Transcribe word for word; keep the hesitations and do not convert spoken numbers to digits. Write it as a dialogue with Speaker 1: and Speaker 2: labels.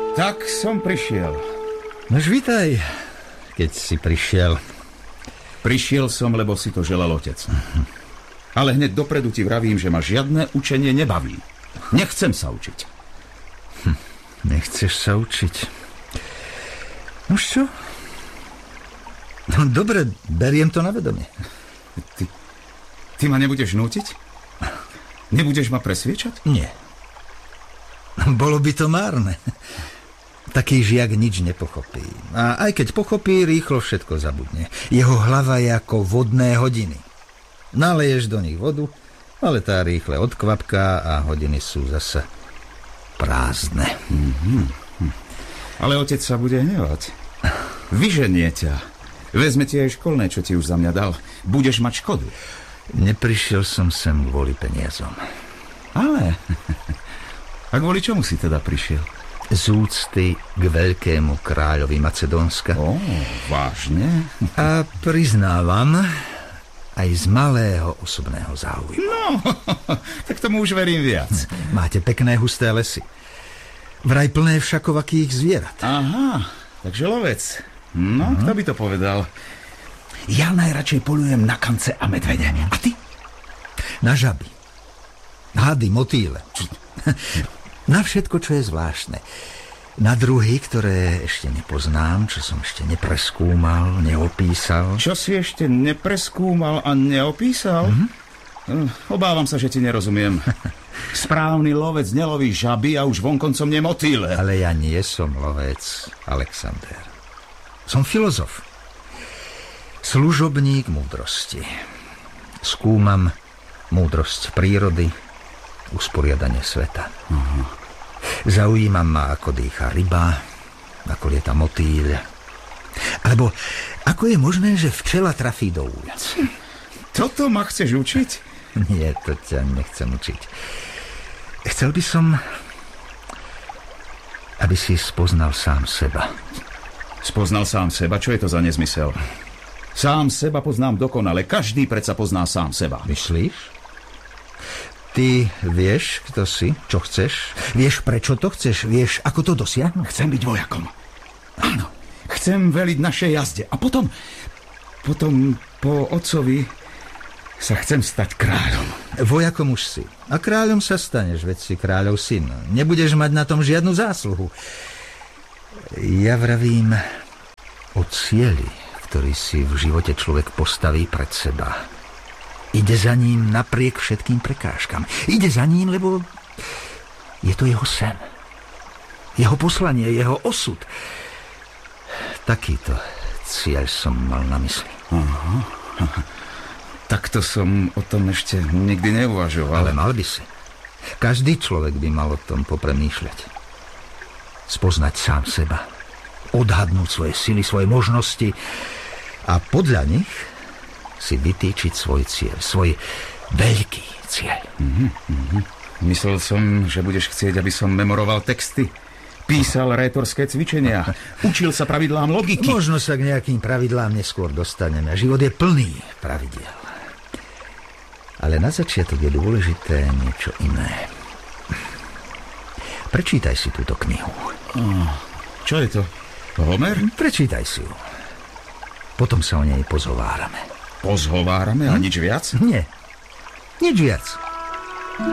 Speaker 1: Tak som prišiel.
Speaker 2: Nož vítaj, keď si prišiel.
Speaker 1: Prišiel som, lebo si to želal otec. Uh-huh. Ale hneď dopredu ti vravím, že ma žiadne učenie nebaví. Nechcem sa učiť.
Speaker 2: Hm, nechceš sa učiť? Nož čo? No dobre, beriem to na vedomie.
Speaker 1: Ty, ty ma nebudeš nútiť? Nebudeš ma presviečať?
Speaker 2: Nie. Bolo by to márne. Taký žiak nič nepochopí. A aj keď pochopí, rýchlo všetko zabudne. Jeho hlava je ako vodné hodiny. Naleješ do nich vodu, ale tá rýchle odkvapká a hodiny sú zasa prázdne.
Speaker 1: Mm-hmm. Ale otec sa bude hnevať. Vyženie ťa. Vezme ti aj školné, čo ti už za mňa dal. Budeš mať škodu.
Speaker 2: Neprišiel som sem kvôli peniazom.
Speaker 1: Ale... A kvôli čomu si teda prišiel?
Speaker 2: Z úcty k veľkému kráľovi Macedónska.
Speaker 1: Ó, vážne?
Speaker 2: A priznávam, aj z malého osobného záujmu.
Speaker 1: No, tak tomu už verím viac.
Speaker 2: Máte pekné husté lesy. Vraj plné všakovakých zvierat.
Speaker 1: Aha, takže lovec. No, uh-huh. Kto by to povedal? Ja najradšej polujem na kance a medvede. A ty?
Speaker 2: Na žaby. Hady, motýle. Na všetko, čo je zvláštne. Na druhy, ktoré ešte nepoznám, čo som ešte nepreskúmal, neopísal.
Speaker 1: Čo si ešte nepreskúmal a neopísal? Mm-hmm. Obávam sa, že ti nerozumiem. Správny lovec neloví žaby a už vonkoncom nemotýle.
Speaker 2: Ale ja nie som lovec, Alexander. Som filozof. Služobník múdrosti. Skúmam múdrosť prírody, usporiadanie sveta. Uh-huh. Zaujíma ma, ako dýcha ryba, ako lieta motýľ. Alebo ako je možné, že včela trafí do úľac.
Speaker 1: Toto ma chceš učiť?
Speaker 2: Nie, to ťa nechcem učiť. Chcel by som, aby si spoznal sám seba.
Speaker 1: Spoznal sám seba? Čo je to za nezmysel? Sám seba poznám dokonale. Každý predsa pozná sám seba.
Speaker 2: Myslíš? Ty vieš, kto si, čo chceš? Vieš, prečo to chceš? Vieš, ako to dosiahnuť?
Speaker 1: Chcem byť vojakom. Áno. Chcem veliť našej jazde. A potom, potom po otcovi sa chcem stať kráľom.
Speaker 2: Vojakom už si. A kráľom sa staneš, veď si kráľov syn. Nebudeš mať na tom žiadnu zásluhu. Ja vravím o cieli, ktorý si v živote človek postaví pred seba. Ide za ním napriek všetkým prekážkam. Ide za ním, lebo je to jeho sen. Jeho poslanie, jeho osud. Takýto cieľ som mal na mysli.
Speaker 1: Aha. Takto som o tom ešte nikdy neuvažoval.
Speaker 2: Ale mal by si. Každý človek by mal o tom popremýšľať. Spoznať sám seba. Odhadnúť svoje sily, svoje možnosti a podľa nich si vytýčiť svoj cieľ, svoj veľký cieľ.
Speaker 1: Mm-hmm, mm-hmm. Myslel som, že budeš chcieť, aby som memoroval texty, písal rétorské cvičenia, učil sa pravidlám logiky.
Speaker 2: Možno sa k nejakým pravidlám neskôr dostaneme. Život je plný pravidiel. Ale na začiatok je dôležité niečo iné. Prečítaj si túto knihu.
Speaker 1: Oh, čo je to? Homer?
Speaker 2: Prečítaj si ju. Potom sa o nej pozhovárame.
Speaker 1: Pozhovárame a hm? nič viac?
Speaker 2: Nie, nič viac.